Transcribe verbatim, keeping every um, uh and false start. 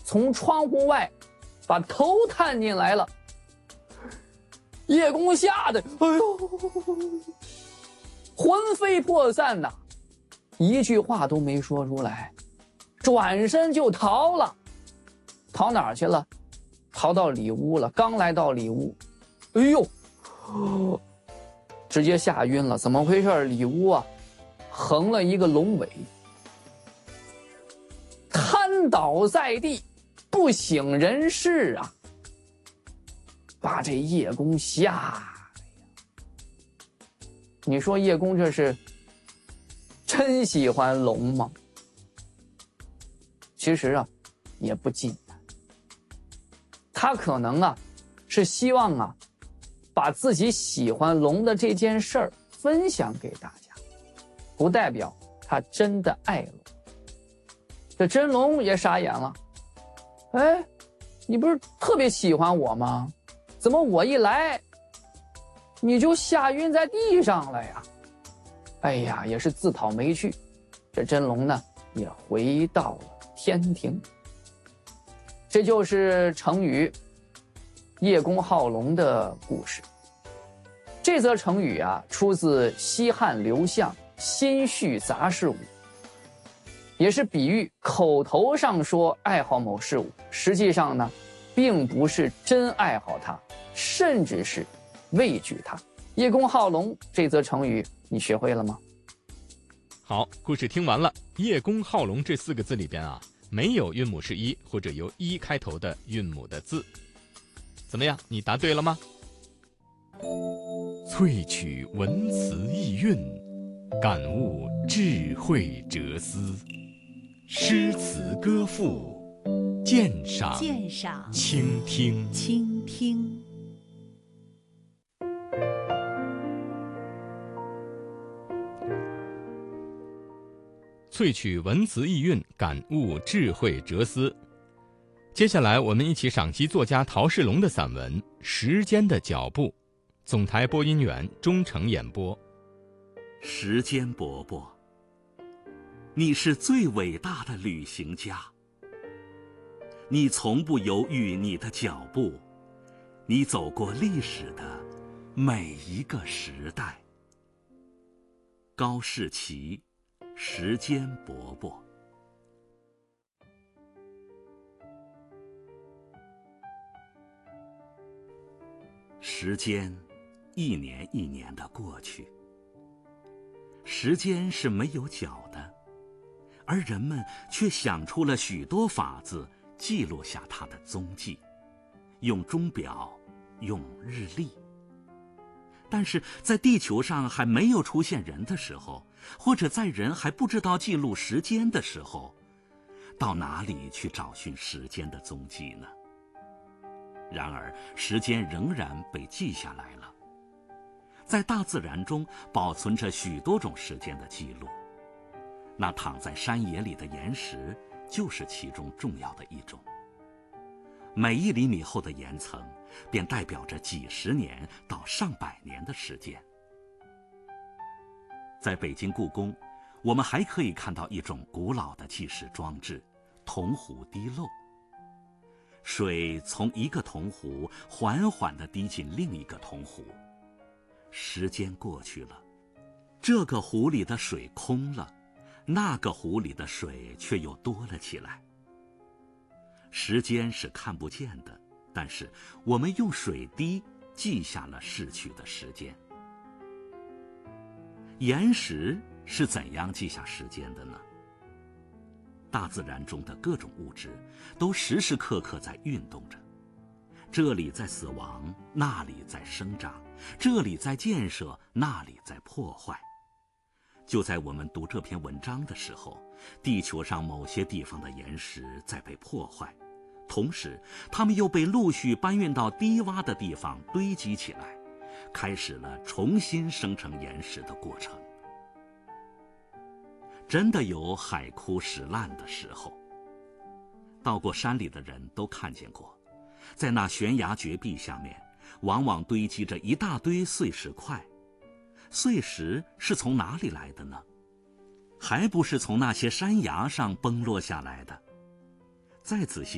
从窗户外把头探进来了。叶公吓得哎呦魂飞魄散呐，一句话都没说出来，转身就逃了。逃哪儿去了？逃到里屋了。刚来到里屋，哎呦直接吓晕了。怎么回事？里屋啊横了一个龙尾，瘫倒在地，不省人事啊，把这叶公吓的呀。你说叶公这是真喜欢龙吗？其实啊也不尽然，他可能啊是希望啊把自己喜欢龙的这件事儿分享给大家，不代表他真的爱龙。这真龙也傻眼了，哎，你不是特别喜欢我吗？怎么我一来你就吓晕在地上了呀？哎呀，也是自讨没趣。这真龙呢也回到了天庭。这就是成语叶公好龙的故事。这则成语啊出自西汉刘向《新序杂事五》，也是比喻口头上说爱好某事物，实际上呢并不是真爱好它，甚至是畏惧它。叶公好龙这则成语你学会了吗？ 好，故事听完了。叶公好龙这四个字里边啊没有韵母是一或者由一开头的韵母的字。怎么样，你答对了吗？萃取文辞意蕴，感悟智慧哲思，诗词歌赋，鉴赏鉴赏倾听倾听。 萃取文辞意蕴，感悟智慧哲思。接下来我们一起赏析作家陶世龙的散文《时间的脚步》。总台播音员钟诚演播。 时间伯伯，你是最伟大的旅行家。你从不犹豫你的脚步，你走过历史的每一个时代。高士奇，时间伯伯。时间一年一年的过去，时间是没有脚的，而人们却想出了许多法子记录下它的踪迹，用钟表，用日历。但是在地球上还没有出现人的时候，或者在人还不知道记录时间的时候，到哪里去找寻时间的踪迹呢？然而时间仍然被记下来了。在大自然中保存着许多种时间的记录，那躺在山野里的岩石就是其中重要的一种。每一厘米厚的岩层便代表着几十年到上百年的时间。在北京故宫，我们还可以看到一种古老的计时装置——铜壶滴漏。水从一个铜壶缓缓地滴进另一个铜壶，时间过去了，这个壶里的水空了，那个壶里的水却又多了起来。时间是看不见的，但是我们用水滴记下了逝去的时间。岩石是怎样记下时间的呢？大自然中的各种物质都时时刻刻在运动着，这里在死亡，那里在生长，这里在建设，那里在破坏。就在我们读这篇文章的时候，地球上某些地方的岩石在被破坏，同时它们又被陆续搬运到低洼的地方堆积起来，开始了重新生成岩石的过程。真的有海枯石烂的时候，到过山里的人都看见过，在那悬崖绝壁下面往往堆积着一大堆碎石块。碎石是从哪里来的呢？还不是从那些山崖上崩落下来的。再仔细